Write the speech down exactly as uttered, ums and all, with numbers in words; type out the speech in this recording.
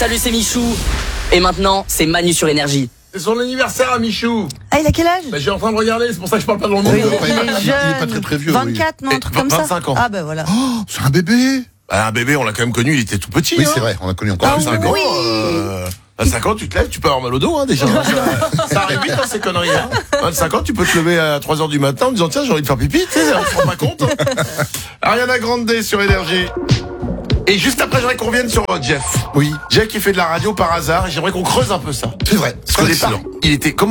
Salut, c'est Michou. Et maintenant, c'est Manu sur Énergie. C'est son anniversaire à Michou. Ah, il a quel âge? Bah, j'ai en train de regarder, c'est pour ça que je parle pas dans le monde. Oui, Oui, il, est il est jeune. pas très très vieux. vingt-quatre, non, un truc comme ça. vingt-cinq ans. Ah, ben voilà. Oh, c'est un bébé. Bah, un bébé, on l'a quand même connu, il était tout petit. Oui, hein. c'est vrai, on a connu encore Ah, plus. cinq ans, euh, à cinq ans, tu te lèves, tu peux avoir mal au dos, hein, déjà. ça, ça arrive vite, hein, ces conneries, hein. vingt-cinq ans, tu peux te lever à trois heures du matin en disant, tiens, j'ai envie de faire pipi, tu sais, on se rend pas compte. Hein. Ariana Grande sur Énergie. Et juste après, j'aimerais qu'on revienne sur euh, Jeff. Oui, Jeff qui fait de la radio par hasard, et j'aimerais qu'on creuse un peu ça. c'est vrai. Parce qu'au départ, il était, comment